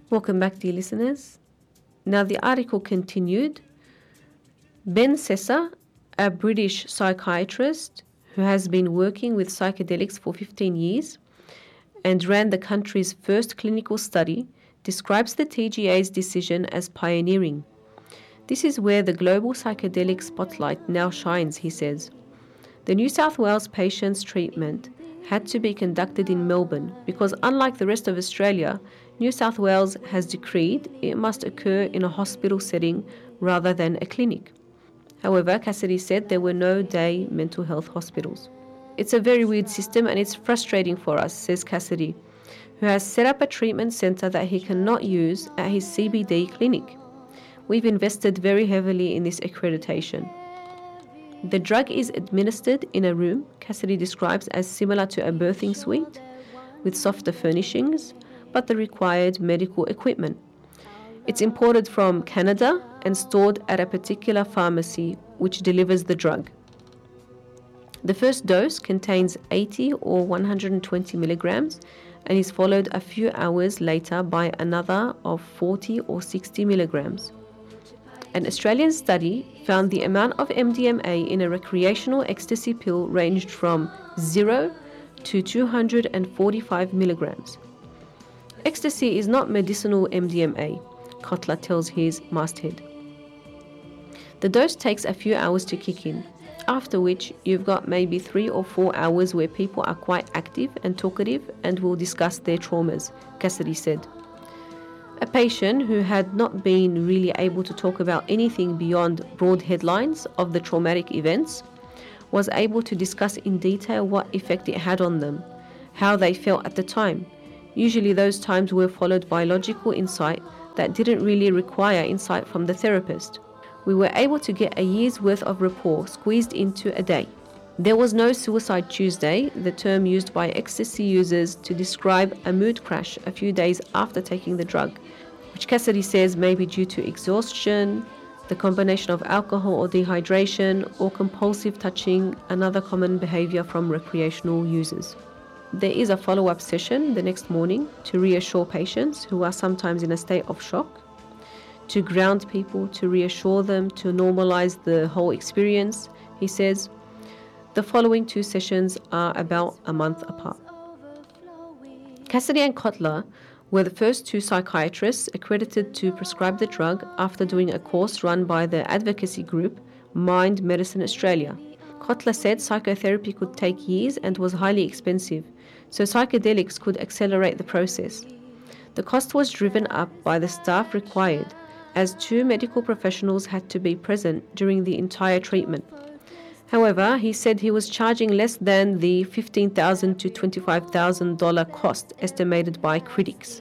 Welcome back, dear listeners. Now, the article continued. Ben Sessa, a British psychiatrist who has been working with psychedelics for 15 years and ran the country's first clinical study, describes the TGA's decision as pioneering. This is where the global psychedelic spotlight now shines, he says. The New South Wales patient's treatment had to be conducted in Melbourne because, unlike the rest of Australia, New South Wales has decreed it must occur in a hospital setting rather than a clinic. However, Cassidy said there were no day mental health hospitals. It's a very weird system and it's frustrating for us, says Cassidy, who has set up a treatment centre that he cannot use at his CBD clinic. We've invested very heavily in this accreditation. The drug is administered in a room Cassidy describes as similar to a birthing suite, with softer furnishings, but the required medical equipment. It's imported from Canada and stored at a particular pharmacy which delivers the drug. The first dose contains 80 or 120 milligrams and is followed a few hours later by another of 40 or 60 milligrams. An Australian study found the amount of MDMA in a recreational ecstasy pill ranged from 0 to 245 milligrams. Ecstasy is not medicinal MDMA, Kotler tells his masthead. The dose takes a few hours to kick in, after which you've got maybe 3 or 4 hours where people are quite active and talkative and will discuss their traumas, Cassidy said. A patient who had not been really able to talk about anything beyond broad headlines of the traumatic events was able to discuss in detail what effect it had on them, how they felt at the time. Usually those times were followed by logical insight that didn't really require insight from the therapist. We were able to get a year's worth of rapport squeezed into a day. There was no Suicide Tuesday, the term used by ecstasy users to describe a mood crash a few days after taking the drug, which Cassidy says may be due to exhaustion, the combination of alcohol or dehydration, or compulsive touching, another common behavior from recreational users. There is a follow-up session the next morning to reassure patients who are sometimes in a state of shock, to ground people, to reassure them, to normalize the whole experience, he says. The following 2 sessions are about a month apart. Cassidy and Kotler were the first 2 psychiatrists accredited to prescribe the drug after doing a course run by the advocacy group Mind Medicine Australia. Kotler said psychotherapy could take years and was highly expensive, so psychedelics could accelerate the process. The cost was driven up by the staff required, as 2 medical professionals had to be present during the entire treatment. However, he said he was charging less than the $15,000 to $25,000 cost estimated by critics.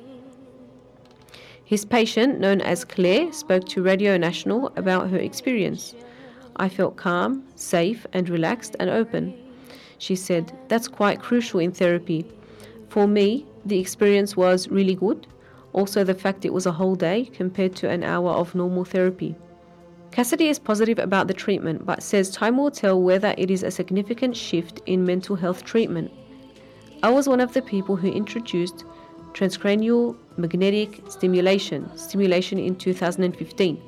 His patient, known as Claire, spoke to Radio National about her experience. I felt calm, safe and relaxed and open. She said, that's quite crucial in therapy. For me, the experience was really good. Also the fact it was a whole day compared to an hour of normal therapy. Cassidy is positive about the treatment but says time will tell whether it is a significant shift in mental health treatment. I was one of the people who introduced transcranial magnetic stimulation in 2015.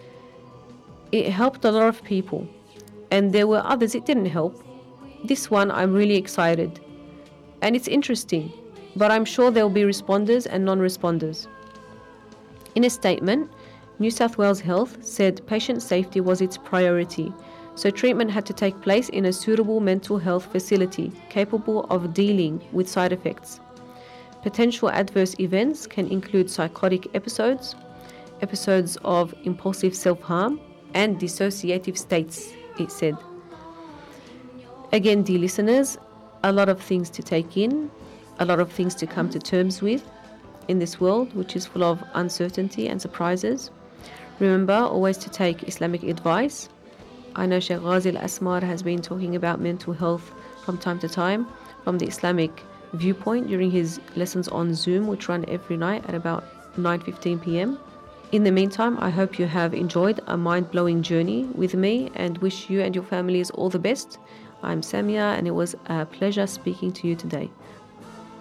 It helped a lot of people, and there were others it didn't help. This one I'm really excited, and it's interesting, but I'm sure there will be responders and non-responders. In a statement, New South Wales Health said patient safety was its priority, so treatment had to take place in a suitable mental health facility capable of dealing with side effects. Potential adverse events can include psychotic episodes, episodes of impulsive self-harm, and dissociative states, it said. Again, dear listeners, a lot of things to take in, a lot of things to come to terms with in this world, which is full of uncertainty and surprises. Remember always to take Islamic advice. I know Sheikh Ghazi Al-Asmar has been talking about mental health from time to time from the Islamic viewpoint during his lessons on Zoom, which run every night at about 9:15 p.m. In the meantime, I hope you have enjoyed a mind-blowing journey with me and wish you and your families all the best. I'm Samia and it was a pleasure speaking to you today.